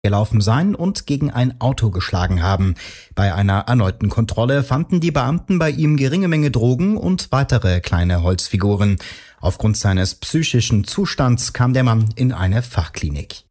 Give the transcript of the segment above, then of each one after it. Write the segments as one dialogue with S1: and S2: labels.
S1: gelaufen sein und gegen ein Auto geschlagen haben. Bei einer erneuten Kontrolle fanden die Beamten bei ihm geringe Menge Drogen und weitere kleine Holzfiguren. Aufgrund seines psychischen Zustands kam der Mann in eine Fachklinik.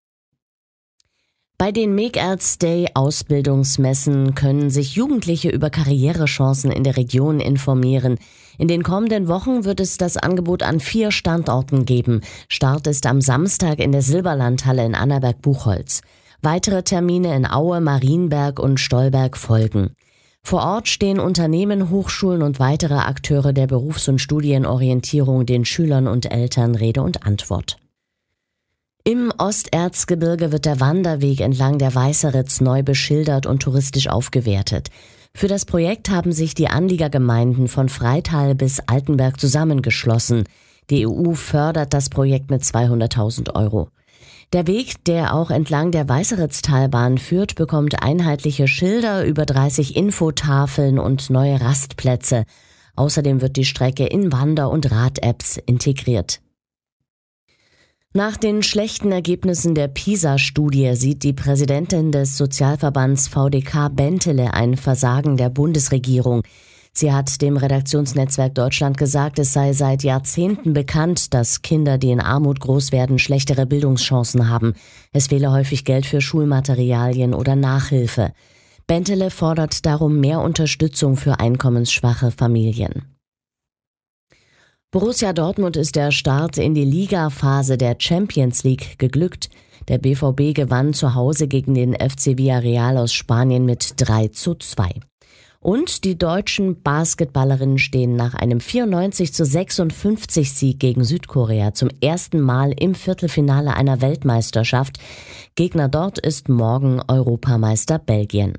S2: Bei den Make Arts Day Ausbildungsmessen können sich Jugendliche über Karrierechancen in der Region informieren. In den kommenden Wochen wird es das Angebot an 4 Standorten geben. Start ist am Samstag in der Silberlandhalle in Annaberg-Buchholz. Weitere Termine in Aue, Marienberg und Stolberg folgen. Vor Ort stehen Unternehmen, Hochschulen und weitere Akteure der Berufs- und Studienorientierung den Schülern und Eltern Rede und Antwort. Im Osterzgebirge wird der Wanderweg entlang der Weißeritz neu beschildert und touristisch aufgewertet. Für das Projekt haben sich die Anliegergemeinden von Freital bis Altenberg zusammengeschlossen. Die EU fördert das Projekt mit 200.000 €. Der Weg, der auch entlang der Weißeritztalbahn führt, bekommt einheitliche Schilder, über 30 Infotafeln und neue Rastplätze. Außerdem wird die Strecke in Wander- und Rad-Apps integriert. Nach den schlechten Ergebnissen der PISA-Studie sieht die Präsidentin des Sozialverbands VDK Bentele ein Versagen der Bundesregierung. Sie hat dem Redaktionsnetzwerk Deutschland gesagt, es sei seit Jahrzehnten bekannt, dass Kinder, die in Armut groß werden, schlechtere Bildungschancen haben. Es fehle häufig Geld für Schulmaterialien oder Nachhilfe. Bentele fordert darum mehr Unterstützung für einkommensschwache Familien. Borussia Dortmund ist der Start in die Ligaphase der Champions League geglückt. Der BVB gewann zu Hause gegen den FC Villarreal aus Spanien mit 3:2. Und die deutschen Basketballerinnen stehen nach einem 94:56 Sieg gegen Südkorea zum ersten Mal im Viertelfinale einer Weltmeisterschaft. Gegner dort ist morgen Europameister Belgien.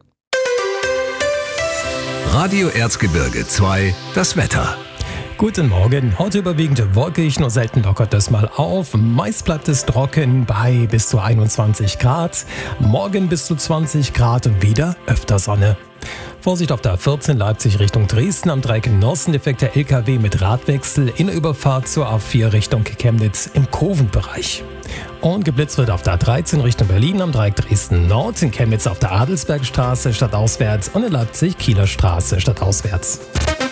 S3: Radio Erzgebirge 2, das Wetter.
S4: Guten Morgen. Heute überwiegend wolkig, nur selten lockert es mal auf. Meist bleibt es trocken bei bis zu 21 Grad. Morgen bis zu 20 Grad und wieder öfter Sonne. Vorsicht auf der A14 Leipzig Richtung Dresden, am Dreieck Norsten defekter LKW mit Radwechsel in der Überfahrt zur A4 Richtung Chemnitz im Kurvenbereich. Und geblitzt wird auf der A13 Richtung Berlin am Dreieck Dresden Nord, in Chemnitz auf der Adelsbergstraße stadtauswärts und in Leipzig Kieler Straße stadtauswärts.